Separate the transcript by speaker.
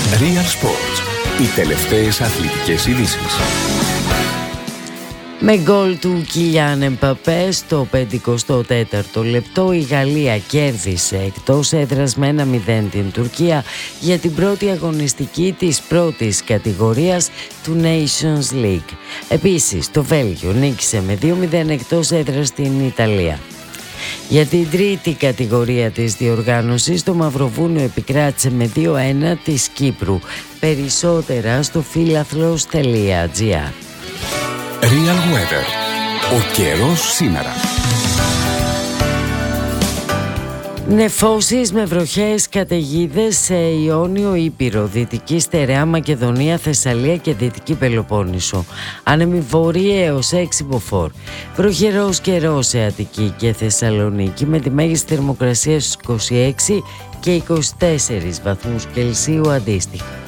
Speaker 1: Real Sports. Οι τελευταίες αθλητικές ειδήσεις.
Speaker 2: Με γκολ του Κιλιάν Εμπαπέ στο 54ο λεπτό, η Γαλλία κέρδισε εκτός έδρας με 1-0 την Τουρκία για την πρώτη αγωνιστική της πρώτης κατηγορίας του Nations League. Επίσης, το Βέλγιο νίκησε με 2-0 εκτός έδρας την Ιταλία. Για την τρίτη κατηγορία της διοργάνωσης, το Μαυροβούνιο επικράτησε με 2-1 της Κύπρου. Περισσότερα στο φίλαθλος.gr.
Speaker 1: Real Weather. Ο καιρός σήμερα.
Speaker 2: Νεφώσεις με βροχές, καταιγίδες σε Ιόνιο Ήπειρο, Δυτική Στερεά Μακεδονία, Θεσσαλία και Δυτική Πελοπόννησο. Άνεμη βόρεια έως 6 μποφόρ. Βροχερός καιρός σε Αττική και Θεσσαλονίκη με τη μέγιστη θερμοκρασία στους 26 και 24 βαθμούς Κελσίου αντίστοιχα.